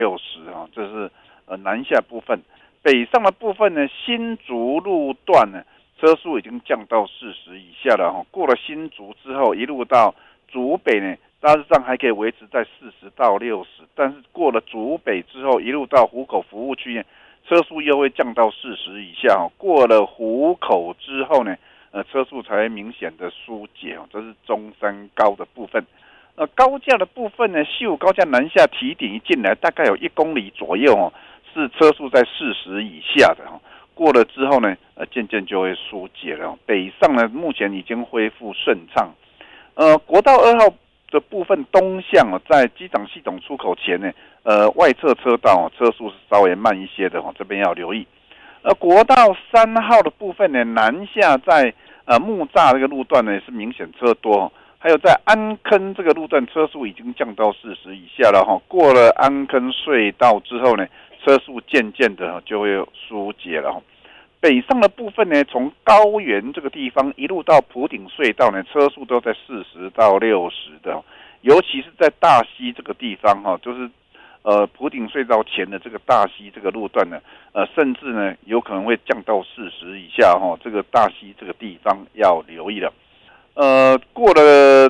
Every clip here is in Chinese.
60这是南下部分。北上的部分呢，新竹路段呢，车速已经降到40以下了过了新竹之后，一路到竹北呢，大致上还可以维持在40到60，但是过了竹北之后，一路到湖口服务区呢，车速又会降到40以下过了湖口之后呢，车速才明显的疏解这是中山高的部分。高架的部分呢，西武高架南下提顶一进来，大概有1公里左右是车速在40以下的过了之后呢，渐渐就会疏解了。北上呢，目前已经恢复顺畅。国道2号的部分东向在机场系统出口前呢，外侧车道车速是稍微慢一些的这边要留意。国道3号的部分呢，南下在木栅这个路段呢是明显车多还有在安坑这个路段车速已经降到40以下了过了安坑隧道之后呢，车速渐渐的就会疏解了北上的部分呢，从高原这个地方一路到埔顶隧道呢，车速都在40到60的尤其是在大溪这个地方就是埔顶隧道前的这个大溪这个路段呢，甚至呢有可能会降到40以下这个大溪这个地方要留意了。过了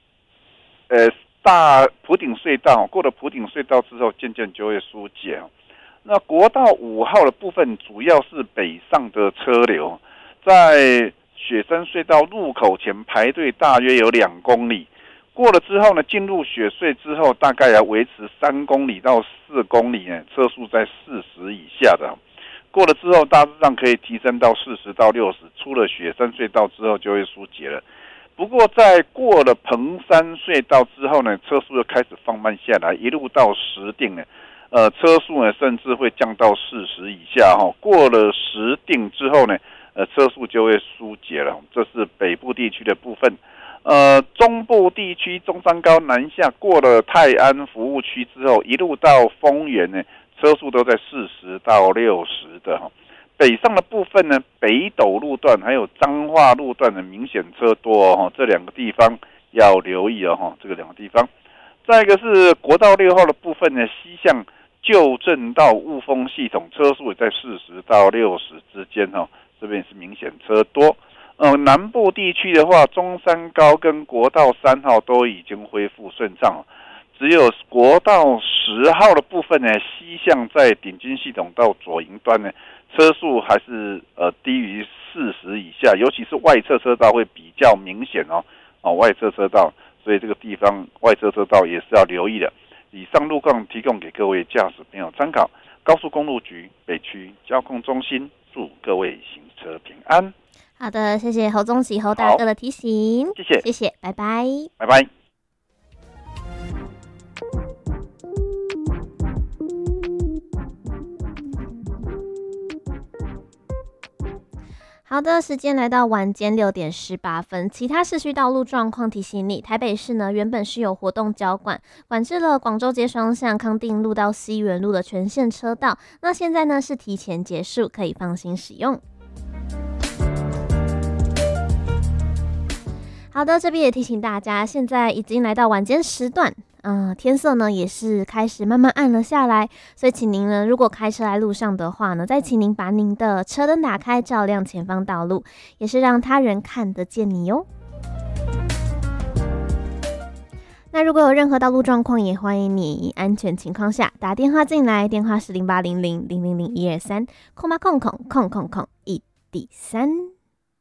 大埔顶隧道，过了埔顶隧道之后，渐渐就会疏解那国道5号的部分主要是北上的车流，在雪山隧道入口前排队大约有2公里，过了之后呢，进入雪隧之后，大概要维持3公里到4公里呢，车速在40以下的。过了之后，大致上可以提升到40到60，出了雪山隧道之后就会疏解了。不过在过了彭山隧道之后呢，车速又开始放慢下来，一路到石碇呢，车速呢甚至会降到40以下过了石碇之后呢，车速就会疏解了。这是北部地区的部分。中部地区中山高南下过了泰安服务区之后，一路到丰原呢，车速都在40到60的北上的部分呢，北斗路段还有彰化路段的明显车多这2个地方要留意这个2个地方。再一个是国道6号的部分呢，西向旧正到雾峰系统车速也在40到60之间这边是明显车多。南部地区的话，中山高跟国道3号都已经恢复顺畅只有国道10号的部分呢，西向在顶金系统到左营端呢，车速还是低于40以下，尤其是外侧车道会比较明显外侧车道，所以这个地方外侧车道也是要留意的。以上路况提供给各位驾驶朋友参考。高速公路局北区交通中心祝各位行车平安。 好的，谢谢侯宗喜侯大哥的提醒，谢谢，拜拜， 拜拜。 好的，时间来到晚间6点18分。其他市区道路状况提醒你，台北市呢原本是有活动交管，管制了广州街双向康定路到西园路的全线车道，那现在呢是提前结束，可以放心使用。好的，这边也提醒大家，现在已经来到晚间时段，天色呢也是开始慢慢暗了下来，所以请您呢，如果开车来路上的话呢，再请您把您的车灯打开，照亮前方道路，也是让他人看得见你哟。那如果有任何道路状况，也欢迎你安全情况下打电话进来，电话是0800000123，空吧空空空空空1D3。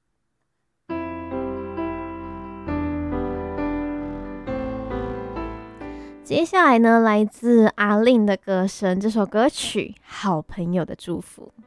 接下来呢，来自阿令的歌声，这首歌曲《好朋友的祝福》。